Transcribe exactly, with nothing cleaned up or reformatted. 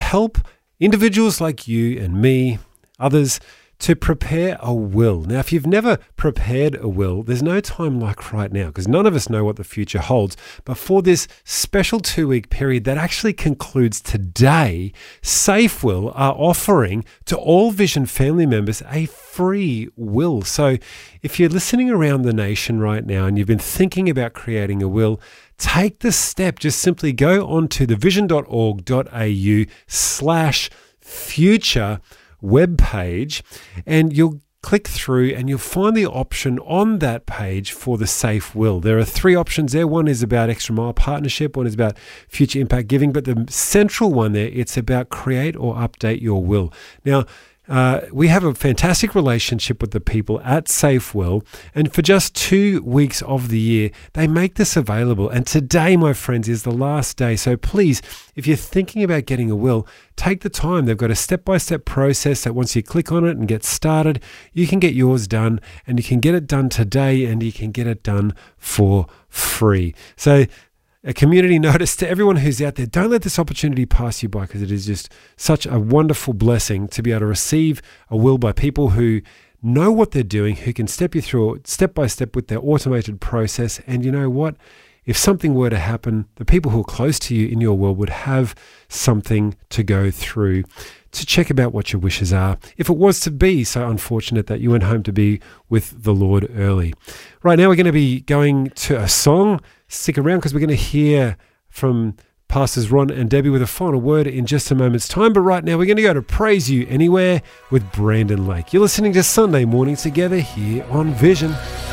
help individuals like you and me, others, to prepare a will. Now, if you've never prepared a will, there's no time like right now because none of us know what the future holds. But for this special two-week period that actually concludes today, SafeWill are offering to all Vision family members a free will. So if you're listening around the nation right now and you've been thinking about creating a will, take the step. Just simply go onto the vision.org.au slash future webpage and you'll click through and you'll find the option on that page for the Safe Will. There are three options there. One is about Extra Mile Partnership, one is about Future Impact Giving, but the central one there, it's about create or update your will. Now, Uh, we have a fantastic relationship with the people at SafeWill, and for just two weeks of the year, they make this available. And today, my friends, is the last day. So please, if you're thinking about getting a will, take the time. They've got a step-by-step process that once you click on it and get started, you can get yours done, and you can get it done today, and you can get it done for free. So a community notice to everyone who's out there, don't let this opportunity pass you by because it is just such a wonderful blessing to be able to receive a will by people who know what they're doing, who can step you through step by step with their automated process. And you know what? If something were to happen, the people who are close to you in your will would have something to go through to check about what your wishes are, if it was to be so unfortunate that you went home to be with the Lord early. Right now, we're going to be going to a song. Stick around because we're going to hear from Pastors Ron and Debbie with a final word in just a moment's time. But right now, we're going to go to Praise You Anywhere with Brandon Lake. You're listening to Sunday Morning Together here on Vision.